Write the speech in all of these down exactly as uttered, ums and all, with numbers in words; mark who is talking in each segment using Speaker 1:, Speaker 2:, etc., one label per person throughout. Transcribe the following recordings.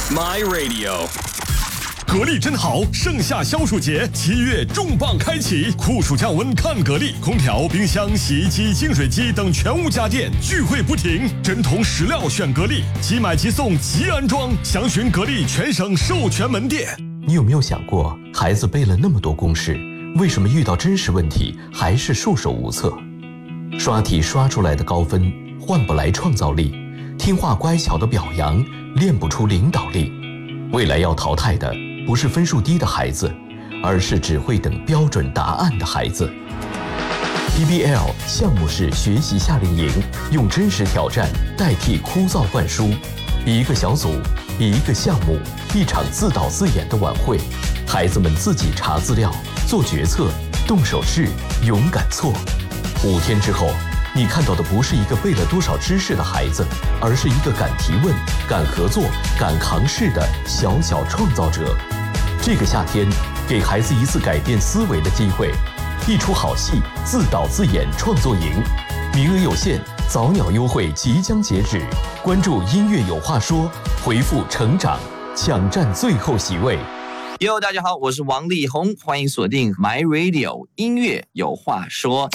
Speaker 1: My Radio。
Speaker 2: 格力真好，盛夏消暑节，七月重磅开启，酷暑降温看格力，空调、冰箱、洗衣机、净水机等全屋家电聚会不停，针筒石料选格力，即买即送即安装，详询格力全省授权门店。
Speaker 3: 你有没有想过，孩子背了那么多公式，为什么遇到真实问题还是束手无策？刷题刷出来的高分换不来创造力，听话乖巧的表扬练不出领导力。未来要淘汰的不是分数低的孩子，而是只会等标准答案的孩子。P B L 项目式学习夏令营，用真实挑战代替枯燥灌输，一个小组，一个项目，一场自导自演的晚会，孩子们自己查资料、做决策、动手试、勇敢错。五天之后，你看到的不是一个背了多少知识的孩子，而是一个敢提问、敢合作、敢扛事的小小创造者。这个夏天，给孩子一次改变思维的机会，一出好戏，自导自演创作营，名额有限，早鸟优惠即将截止。关注音乐有话说，回复成长，抢占最后席位。
Speaker 4: 哟，大家好，我是王力宏，欢迎锁定 My Radio 音乐有话说。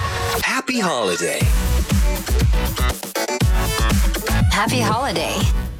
Speaker 1: Happy Holiday。
Speaker 5: Happy Holiday。